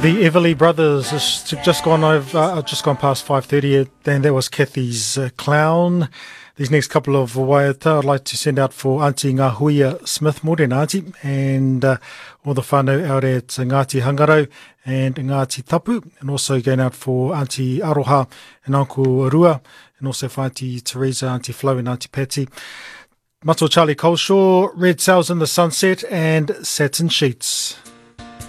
The Everly Brothers has just gone past 5:30, and that was Kathy's Clown. These next couple of waiata I'd like to send out for Auntie Ngahuia Smith, Morena Auntie, and all the whānau out at Ngāti Hangarau and Ngāti Tapu, and also going out for Auntie Aroha and Uncle Rua, and also for Auntie Teresa, Auntie Flo and Auntie Patsy. Mato Charlie Coleshaw, Red Sails in the Sunset and Satin Sheets.